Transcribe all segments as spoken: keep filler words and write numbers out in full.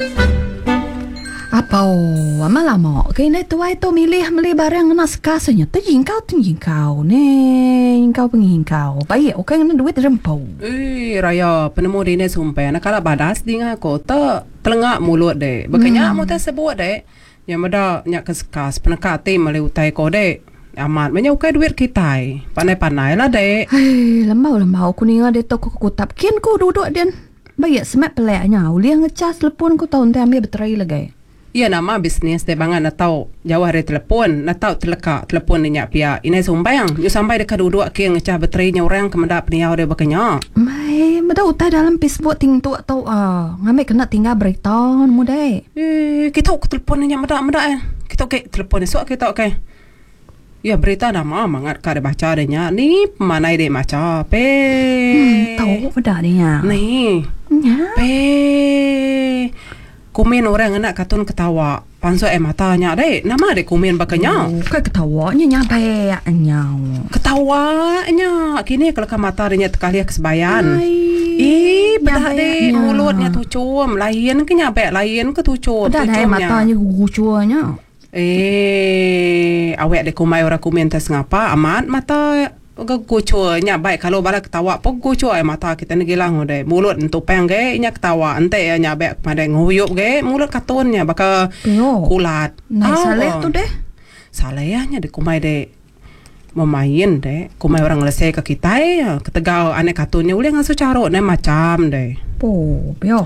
Apa oh, lama-lama kini tuai tu milih beli barang nak sekasanya tu jingkau tu jingkau ne jingkau pengingkau baik okey kena duit rempau. Eh raya penemu dine sumpah nak kala badas dinga ko ta telengak mulut dek bekenya mu ta sebut dek yang mada nyak keskas penekati male utai ko dek amat banyak ukai duit kita pandai-pandai lah dek. Hei lembau-lembau aku ni ngade tu aku kutap kian ku duduk dan baik semak peleknya uli ngecas telepon ku tahu nanti ambil baterai lagi. Iya nama bisnes de bangan nak tahu jauh hari telepon nak tahu teleka telepon ni nyak pia ini sumbang you sampai dekat duduk ke ngecah baterainya orang kemenda peniau de bakanya mai meda utai dalam Facebook ting tu atau ah ngambil kena tinggal berita muda eh kita ke telepon ni nyak meda meda eh kita ke telepon esok kita okey ya berita nama mangat ka de baca de nya ni mana de maca pe hmm, tahu meda de nya ni nya pe komen orang anak katun ketawa panso eh matanya dek nama dek komen bakanya oh, kan ketawanya nyampe nyau ketawanya kini kalau ke mata dia tekali kesebayan ih bedah dek mulutnya tucum lain ke nyampe lain ke tucum bedah dek matanya gugucuanya eh awek dek kumai orang komen tes ngapa amat mata gucunya baik kalau bala ketawa pok gucu ai mata kita ni gilang de mulut entupeng ge nya ketawa ente ya nyabe pada nguyup ge mulut katunnya baka kulat nah saleh tu deh salehnya de kumai de memain de kumai orang ngelesai ke kita ya ketegau ane katunnya uli ngasu caro ne macam de po bio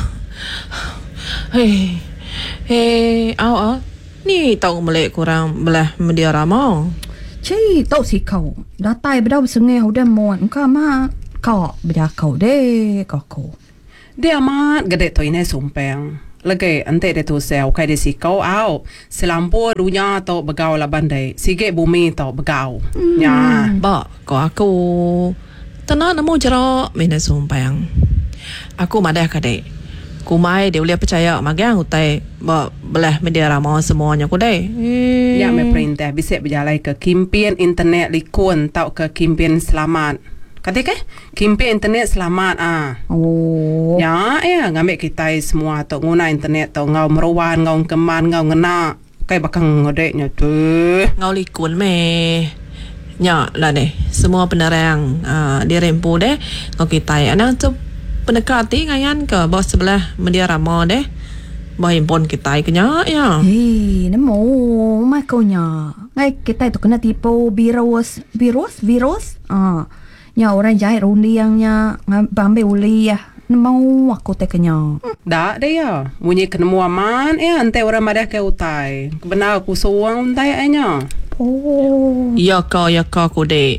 hei hei au au ni tahu melek kurang belah media ramau Cik, tahu si kau. Datai berapa sengih udah muat. Engkau mah kau berjakau deh kau. Dia amat gede tu ini sumpeng. Lagi ante de tu sel kai de si kau au. Selampu dunia tau begau la bandai. Sige bumi tau begau. Mm. Ya. Ba, kau aku tenang nemu jerak mina sumpeng. Aku madah kadek. Kumai dia boleh percaya magang utai ba belah media ramau semuanya ku deh. Ya me perintah bisa berjalan ke kimpian internet likun tau ke kimpian selamat. Kata ke? Kimpian internet selamat ah. Oh. Ya ya ngambil kita semua tau guna internet tau ngau meruan ngau keman ngau ngena kai bakang ngodeknya tu. Ngau likun me. Nya lah deh. Semua penerang uh, dirempu deh ngau kita anak tu pendekati ngayan ke bawah sebelah media ramau deh. Bah impon kita kenya ya. Hei, nemu mai kau nya. Ngai kita itu kena tipu virus, virus, virus. Ah, nya orang jahit rundi yang nya bambe uli ya. Nemu aku teh kenya. Dak deh ya. Bunyi kenemu aman ya ante orang madah ke utai. Benar aku suang utai anya. Oh. Ya kau ya kau ku deh.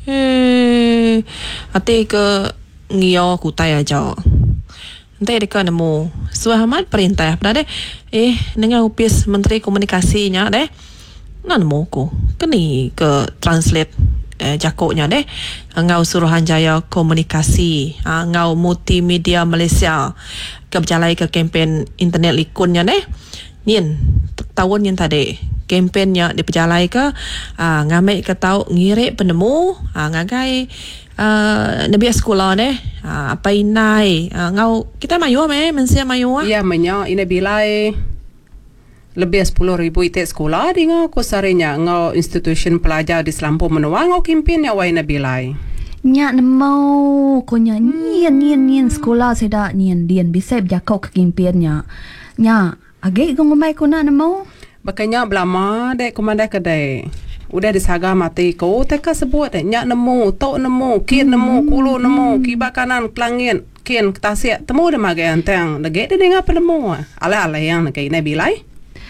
Eh, ati ke ngio ku tai aja. Nanti dekat nemu Suhamat perintah pada deh eh dengan upis Menteri Komunikasinya deh nak nemu ku keni ke translate eh, jakoknya deh ngau Suruhanjaya Komunikasi uh, ngau Multimedia Malaysia ke berjalai ke kempen internet likunnya deh nyin tahun yang tadi kempennya diperjalai ke uh, ngamai ke tau ngirik penemu uh, ngagai Uh, nabi sekolah deh uh, apa inai uh, ngau kita mayu me mensia mayu ah iya menyo ina bilai lebih sepuluh ribu ite sekolah di ngau ko sarenya ngau institution pelajar di Selampung menua ngau kimpin ya wai na bilai nya nemo ko nya nien nien nien sekolah seda nien dian bisa berjakau ke kimpiannya nya age gongomai ko na nemo bakanya belama dek komanda kedai udah disaga mati ko teka sebut dek nyak nemu tok nemu kin nemu kulu nemu kiba kanan kelangin kin ketasiak temu de magai antang lagi de dengar penemu ala-ala yang nak ina bilai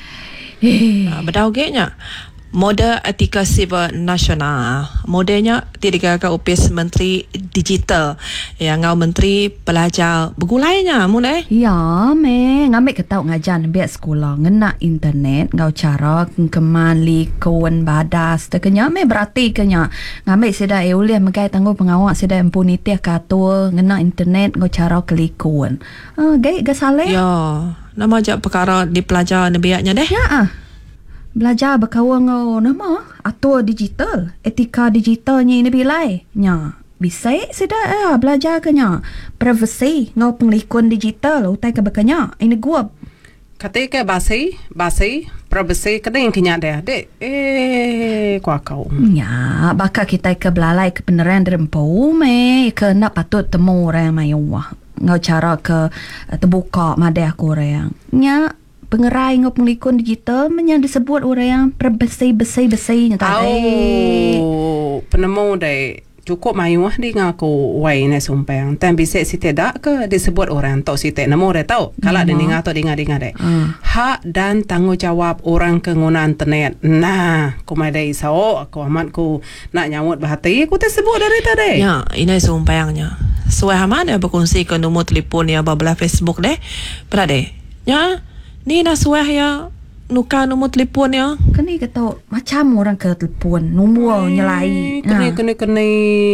eh uh, bedau ge nya Moda Etika Siber Nasional. Modenya tidak ke upis Menteri Digital yang ngau Menteri Pelajar begulainya mulai. Ya, me ngambil ketau ngajar biar sekolah ngena internet ngau cara keman likun badas tekenya me berarti kenya ngambil seda euliah megai tangguh pengawak seda impuniti katul ngena internet ngau cara kelikun. Ah, uh, gai gasale. Ya, nama jak perkara di pelajar nebiaknya deh. Ya ah. Belajar berkawan ngau nama atur digital, etika digitalnya ini bilai. Nya, bisa sida eh belajar kenya privacy ngau penglikun digital utai ke bekanya ini gua Ketika basi, basi, privacy kadang kenya deh, dek, eh, kuah kau. ya baka kita ke belalai kebenaran derempau me ke nak patut temu orang mayu wah ngau cara ke uh, terbuka madeh aku orang nya pengerai ngau penglikun digital yang disebut orang yang privacy besi besi nya tadi Oh, penemu deh. Cukup mayu di ngaku wai na sumpang. Tan bisa si tidak ke disebut orang tau si tak nemu dah tau. Kalau dia dengar atau dengar-dengar deh. Ah. Hak dan tanggungjawab orang pengguna internet. Nah, ku mai dai sao aku amat ku nak nyamut bahati ku tersebut dari tadi. Ya, ini sumpangnya. Suai amat ya berkongsi ke nombor telefon ya belah Facebook deh. Berade. Ya, ni dah suai ya nuka nombor telefon ya. Kini kata macam orang ke telefon nombor nyelai. Kene kene kene.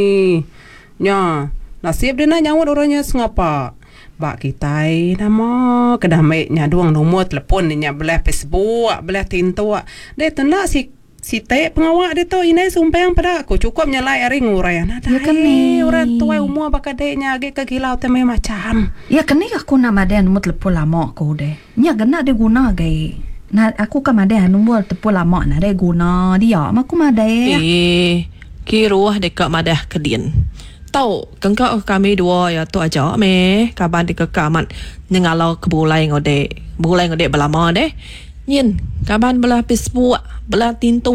Ya, nasib dia nak nyawut orangnya sengapa. Bak kita nama kedah mai nyaduang nombor telefon dia belah Facebook, belah tintu. Dia tendak si si tek pengawak dia tu ini sumpang pada aku cukup nyalai ari ngurai nah Ya kan ni. orang tua umur bakal deknya age ke kilau teme macam. Ya kini aku nak maden nombor telefon lama aku deh. Nya kena dia guna gay. Nah, aku kan ada nombor telefon lama nak ada guna dia. Aku ada. Eh, kiruah dekat madah kedin. Tahu, kengkak kami dua ya tu aja me, kaban dekat kaman nengalau kebulai ngode, bulai ngode belama deh. Nyin, kaban belah Facebook, belah tintu.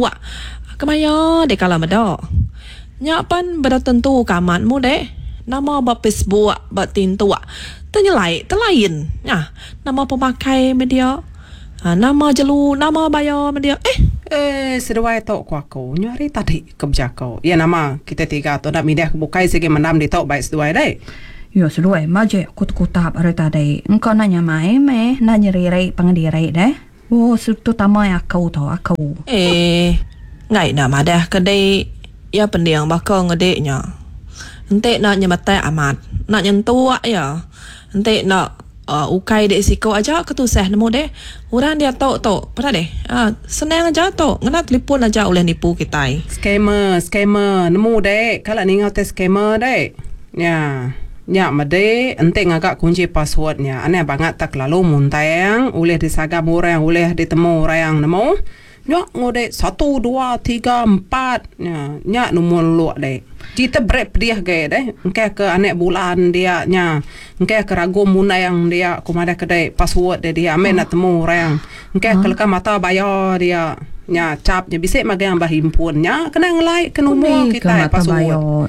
Kemaya dek kalau meda. Nyapan beda tentu kaman mu deh. Nama ba Facebook, ba tintu. Ternyelai, terlain. Nah, nama pemakai media. Ha, nama jelu, nama bayar media. Eh, Eh, sedawai tok ku aku nyari tadi kerja kau. Ya nama kita tiga tu nak mindah bukai segi menam di tok baik sedawai dai. Ya sudah, maje aku kutap ada tadi. Engkau nanya mai me, nanya rei pengendiri deh. Oh, suatu tama aku tu aku. eh, ngai nama dah kedai ya pendiang bakal ngedeknya. Ente nak nyematai amat, nak nyentuh ya. Ente nak uh, ukai dek siko aja ketusah nemu deh. Orang dia tahu tahu, pada deh. Ah, senang aja tahu. Ngena telefon aja oleh nipu kita. Scammer, scammer, nemu dek. Kalau ni ngau tes scammer dek. Ya. Ya, made ente ngagak kunci passwordnya. Aneh banget tak lalu muntang, oleh disagam orang, oleh ditemu orang yang nemu. Nyak ngode satu, dua, tiga, empat. Ya, nyak nomor luak dek. Kita break dia gaya deh. Engkau ke anek bulan dia nya. Engkau ke ragu muna yang dia kumada kedai password dia dia amen nak temu orang. Engkau ke lekam mata bayar dia. Nya capnya bisa magai yang bahimpun nya kena ngelai ke nombor kita password.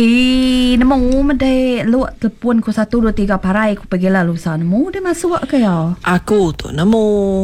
Eh, nemu mede luak telefon ku satu dua tiga parai ku pergi lalu sana. Nemu dia masuk ke ya? Aku tu nemu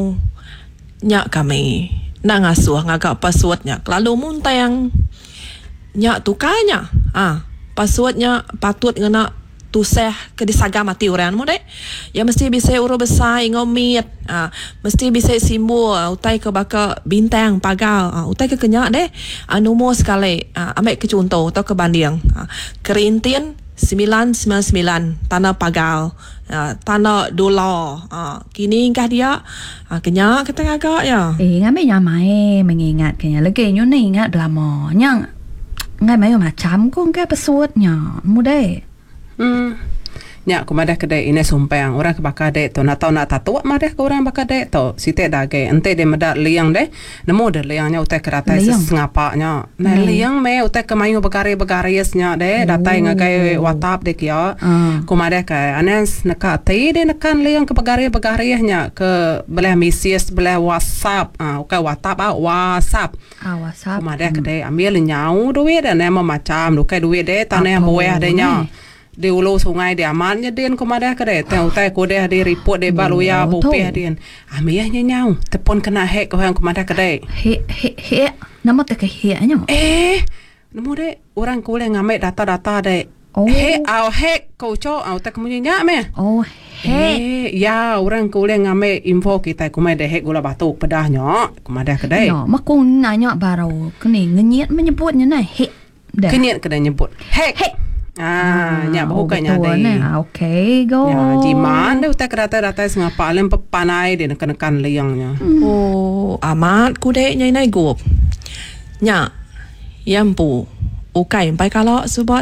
nyak kami nak ngasuh ngagak passwordnya. Lalu muntang nyak tukanya. Ah, passwordnya patut ngena tuseh ke disagam mati orang mu dek. Ya mesti bisa urut besar ngomit. Ah, mesti bisa simbol utai ke baka bintang pagal. Ah, utai ke kenyak deh. Ah, nombor sekali. Ah, ambil ke contoh atau ke banding. Ah, Kerintin sembilan sembilan sembilan tanah pagal. Ah, tanah dolar. Ah, kini kah dia? Ah, kenyak kita agak ya. Eh, ngambil nyamai mengingat kenya. Lagi nyu ni ingat belama. Nyang ngai mayu macam ko ngai passwordnya. Mudah. Hmm. Nya aku madah kedai ini sumpang orang kebakar dek tu nak tahu nak tahu madah ke orang bakar dek tu si tek dage ente dia medak liang deh nemu dah liangnya utai keratai sesengapanya nah liang me utai kemayu begari begariesnya deh datai ngagai WhatsApp dek ya aku madah ke anes nak tai deh nekan liang ke begari begariesnya ke belah mesias belah WhatsApp ah ukai WhatsApp ah WhatsApp ah WhatsApp aku madah kedai ambil nyau duit dan nama macam ukai duit deh tanah buah dehnya di ulu sungai dia amannya dia kemana ke dia tahu tahu kode dia report dia baru ya bopeh dia amiyahnya nyau telepon kena hack kau yang kemana ke dia he he he nama tak he nya eh nemu deh orang kuliah ngambil data-data deh oh hack au hack kau cok au tak kemudian nyak meh oh he ya orang kuliah ngambil info kita kumai deh hack gula batuk pedahnya kemana ke dia no mak nanya baru kini ngenyit menyebutnya nah he kenyit kena nyebut hack hack Ah, nya bukannya ada. Nah, okay, go. Ya, jiman dah utak rata-rata sengapa lem pepanai dia nekan-nekan liangnya. Hmm. Oh, amat ku dek nyai nai gup. Nya, yampu. Ukai empai kalau sebab deh.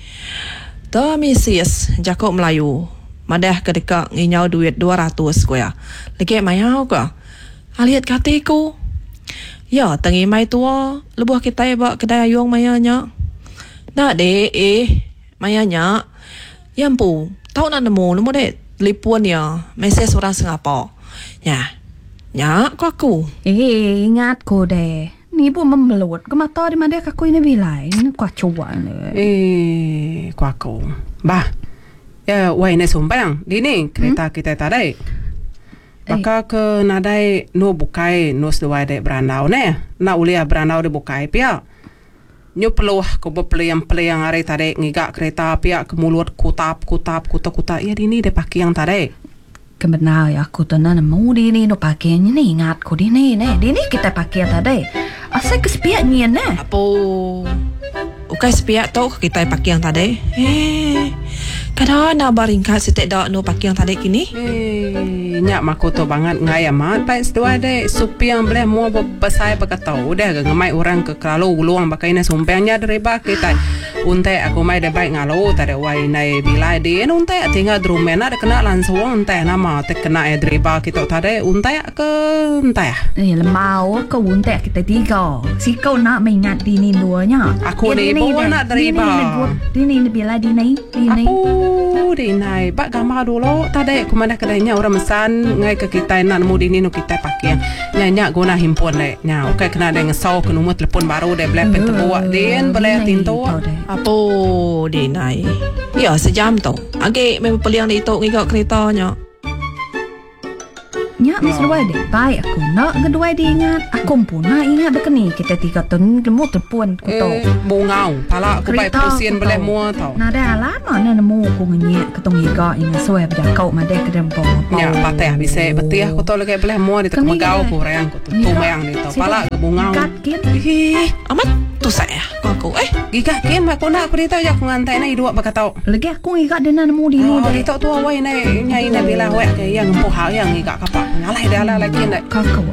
Domisius Jakob Melayu. Madah ketika nginyau duit dua ratus ko ya. Lagi mayau ko. Aliat katiku. Ya, tengi mai tua, lebuh kita ba kedai ayong mayanya. Nak de eh mayanya. Yampu, tahu nak nemu nemu de telefon ya. Mesej orang Singapura. Ya. Ya, kau aku. Eh, ingat ko deh. Ni pun membelut. Kemata di mana aku ini bilai. Ini kuat coba ni. Eh, ko ako. Ba. Ya, wai na sumbang. Dini kereta kita tadi. Baka ke nadai no bukai no sedua de brandau ne. Na ulia brandau de bukai pia. Nyo peluh ko bepeliang-peliang hari tadi ngigak kereta pia ke mulut kutap kutap kuta kuta. Ya dini de pakai yang tadi. Kebenar ya aku tu nak nemu di ni no pakai ni ingat ko di ni ne. Di ni kita pakai tadi. Asal kesepiak ni ne. Apa? Ukai sepiak tau kita pakai yang tadi. Eh, kadang nak baringkat setek dak no pakai yang tadi kini. Eh, nyak makoto banget ngai amat. Pai sedua de supi yang boleh mau besai berkatau. Udah ke ngemai orang ke kalau uluang pakai na sumpengnya dari bak kita. Untai aku mai de baik ngalo tadi wai nai bilai dia untai tinggal drumena de kena langsung untai nama te kena dari bak kita tadi untai ke untai. Eh, lemau ke untek kita tiga. Si kau nak mengingat di ni duanya. Aku ni bawa nak dari bak. Di ni lebih lah di ni. Di ni. Aku di nai bak gambar dulu tadi aku mana kedainya orang mesan ngai ke kita nak nemu di ni no kita pakai. Nyanyak guna himpun le. Nya oke kena ada ngesau ke nombor telefon baru de boleh pintu buat din boleh tinto. Apa di nai? Ya sejam tu. Agi memang peliang di itu ngigak keretanya. Nyak mis dua deh. Baik aku nak kedua dia ingat. Aku pun nak ingat dek ni. Kita tiga tahun nemu telefon aku tahu. Eh, bungau. Pala aku baik pusing boleh mua tau. Nah dah lama nak nemu aku ngenyek ketong iga ingat suai pada kau madai ke dalam bawah. Ya, patah bisa betul aku tahu lagi boleh mua di tengah megau aku rayang aku tu. Tu mayang di tau. Pala aku bungau. Kat kit. Eh, amat tu saya. Kau aku eh. Giga kin aku nak aku di tau aku ngantai na idua baka tau. Lagi aku iga dia nak nemu di ni. Oh, di tau tu awai na nyai na bila wek yang empuh hal yang giga kapak. Ngalai dah lah lagi ndak. Kakak